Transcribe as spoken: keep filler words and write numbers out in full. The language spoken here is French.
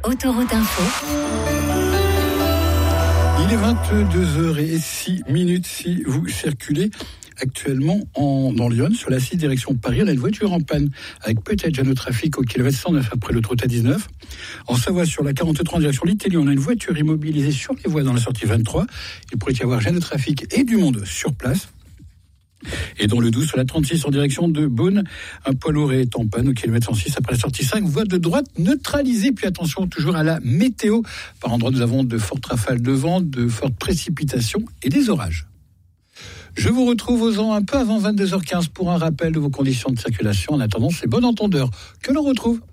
Autoroute Info. Il est vingt-deux heures six minutes si vous circulez actuellement en, dans Lyon, sur la six direction Paris. On a une voiture en panne avec peut-être gêne au trafic au kilomètre cent neuf après l'autoroute A dix-neuf. En Savoie, sur la quarante-trois en direction l'Italie, on a une voiture immobilisée sur les voies dans la sortie vingt-trois. Il pourrait y avoir gêne au trafic et du monde sur place. Et dans le Doubs, sur la trente-six en direction de Beaune, un poids lourd est en panne au kilomètre cent six après la sortie cinq, voie de droite neutralisée. Puis attention toujours à la météo. Par endroits, nous avons de fortes rafales de vent, de fortes précipitations et des orages. Je vous retrouve aux ans un peu avant vingt-deux heures quinze pour un rappel de vos conditions de circulation. En attendant, c'est bon entendeur que l'on retrouve.